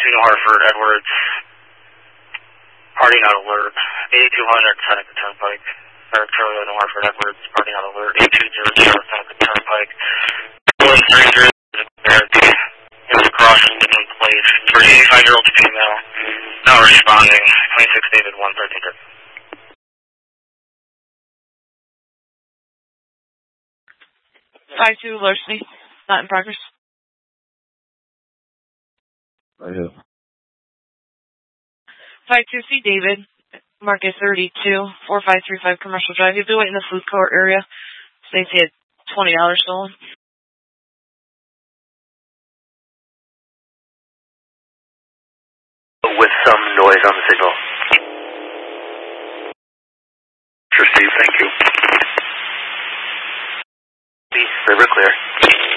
New Hartford, Edwards, party not alert, 8200 Seneca Turnpike, Eric Charlie, New Hartford, Edwards, party not alert, 8200 Seneca Turnpike, 130 Eric, he was across in the new place, for 85-year-old female, not responding, 26 David 113. 5-2 larceny, not in progress. Right here. 5-2 C David, Market 32, 4535 Commercial Drive. You'll be waiting in the food court area. States he had $20 stolen. With some noise on the signal. Sure, Steve, thank you. River clear.